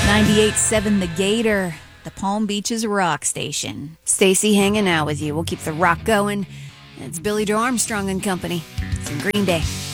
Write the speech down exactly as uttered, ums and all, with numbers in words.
ninety-eight point seven The Gator, the Palm Beaches rock station. Stacy hanging out with you. We'll keep the rock going. It's Billy Joe Armstrong and company. It's in Green Day.